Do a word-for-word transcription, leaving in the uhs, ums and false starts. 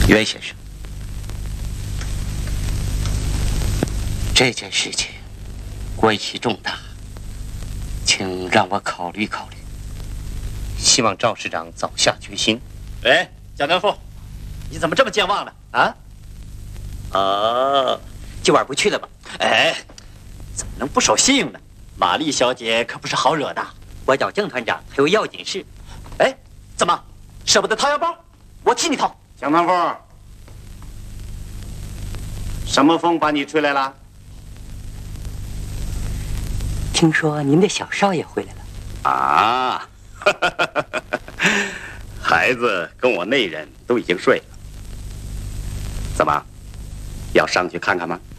袁先生，这件事情关系重大，请让我考虑考虑。希望赵市长早下决心。 喂，蒋德富，你怎么这么健忘呢？啊？哦， 今晚不去了吧？ 哎，怎么能不守信用呢？玛丽小姐可不是好惹的。 我找郑团长还有要紧事。 哎，怎么舍不得掏腰包？我替你掏。 蒋团富，什么风把你吹来了？ 听说您的小少爷回来了啊，孩子跟我内人都已经睡了，怎么，要上去看看吗？